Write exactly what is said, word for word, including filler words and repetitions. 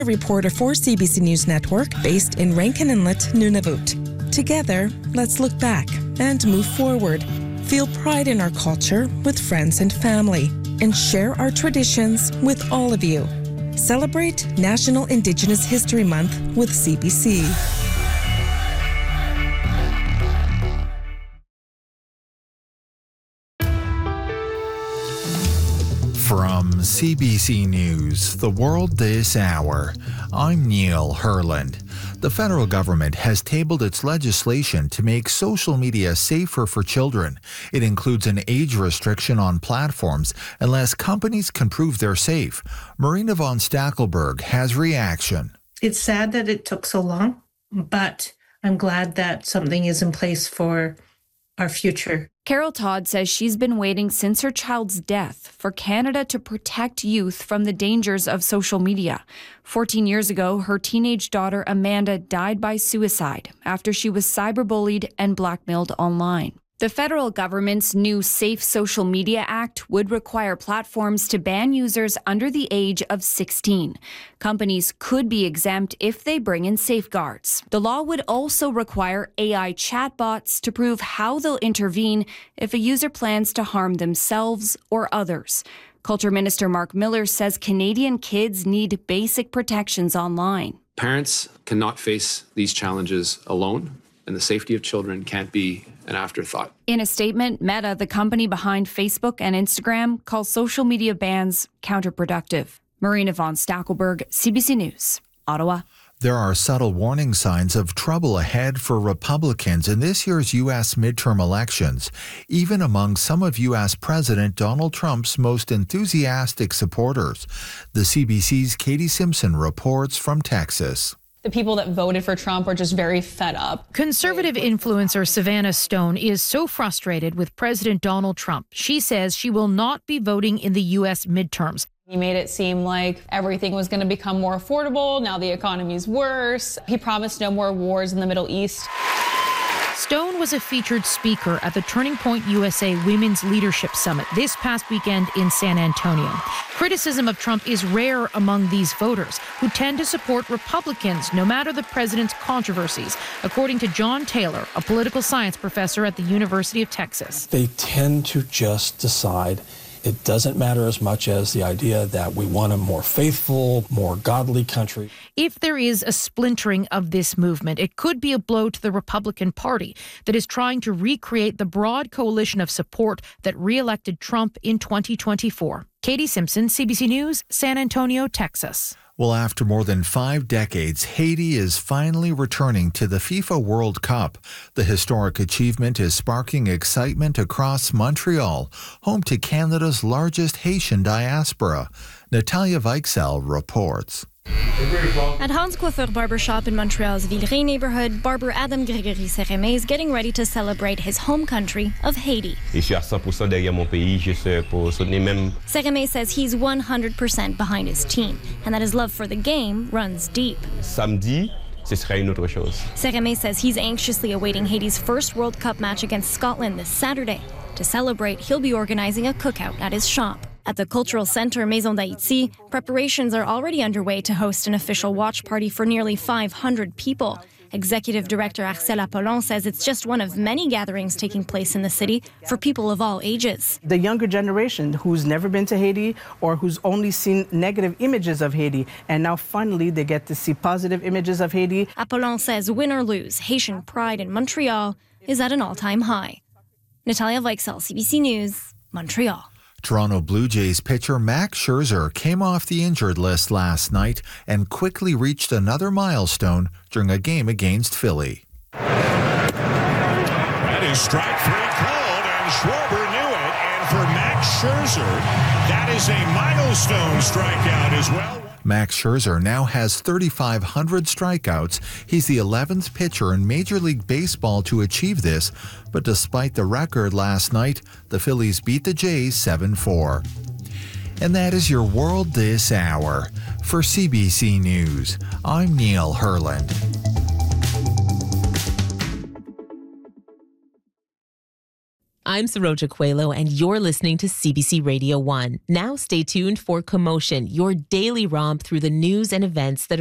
A reporter for C B C News Network based in Rankin Inlet, Nunavut. Together, let's look back and move forward. Feel pride in our culture with friends and family and share our traditions with all of you. Celebrate National Indigenous History Month with C B C. From C B C News, The World This Hour, I'm Neil Herland. The federal government has tabled its legislation to make social media safer for children. It includes an age restriction on platforms unless companies can prove they're safe. Marina von Stackelberg has reaction. It's sad that it took so long, but I'm glad that something is in place for our future. Carol Todd says she's been waiting since her child's death for Canada to protect youth from the dangers of social media. fourteen years ago, her teenage daughter Amanda died by suicide after she was cyberbullied and blackmailed online. The federal government's new Safe Social Media Act would require platforms to ban users under the age of sixteen. Companies could be exempt if they bring in safeguards. The law would also require A I chatbots to prove how they'll intervene if a user plans to harm themselves or others. Culture Minister Mark Miller says Canadian kids need basic protections online. Parents cannot face these challenges alone, and the safety of children can't be an afterthought. In a statement, Meta, the company behind Facebook and Instagram, calls social media bans counterproductive. Marina von Stackelberg, C B C News, Ottawa. There are subtle warning signs of trouble ahead for Republicans in this year's U S midterm elections, even among some of U S President Donald Trump's most enthusiastic supporters. The C B C's Katie Simpson reports from Texas. The people that voted for Trump are just very fed up. Conservative influencer Savannah Stone is so frustrated with President Donald Trump. She says she will not be voting in the U S midterms. He made it seem like everything was going to become more affordable. Now the economy's worse. He promised no more wars in the Middle East. Stone was a featured speaker at the Turning Point U S A Women's Leadership Summit this past weekend in San Antonio. Criticism of Trump is rare among these voters, who tend to support Republicans no matter the president's controversies, according to John Taylor, a political science professor at the University of Texas. They tend to just decide it doesn't matter as much as the idea that we want a more faithful, more godly country. If there is a splintering of this movement, it could be a blow to the Republican Party that is trying to recreate the broad coalition of support that re-elected Trump in twenty twenty-four. Katie Simpson, C B C News, San Antonio, Texas. Well, after more than five decades, Haiti is finally returning to the FIFA World Cup. The historic achievement is sparking excitement across Montreal, home to Canada's largest Haitian diaspora. Natalia Weichsel reports. At Hans Coiffeur Barbershop in Montreal's Villeray neighborhood, barber Adam Gregory Seremé is getting ready to celebrate his home country of Haiti. Seremé says he's one hundred percent behind his team and that his love for the game runs deep. Samedi, ce sera une autre chose. Seremé says he's anxiously awaiting Haiti's first World Cup match against Scotland this Saturday. To celebrate, he'll be organizing a cookout at his shop. At the Cultural Center Maison d'Haïti, preparations are already underway to host an official watch party for nearly five hundred people. Executive Director Arcel Apollon says it's just one of many gatherings taking place in the city for people of all ages. The younger generation who's never been to Haiti or who's only seen negative images of Haiti, and now finally they get to see positive images of Haiti. Apollon says win or lose, Haitian pride in Montreal is at an all-time high. Natalia Weichsel, C B C News, Montreal. Toronto Blue Jays pitcher Max Scherzer came off the injured list last night and quickly reached another milestone during a game against Philly. That is strike three called, and Schwarber knew it. And for Max Scherzer, that is a milestone strikeout as well. Max Scherzer now has thirty-five hundred strikeouts. He's the eleventh pitcher in Major League Baseball to achieve this, but despite the record last night, the Phillies beat the Jays seven four. And that is your World This Hour. For C B C News, I'm Neil Herland. I'm Saroja Coelho, and you're listening to C B C Radio one. Now stay tuned for Commotion, your daily romp through the news and events that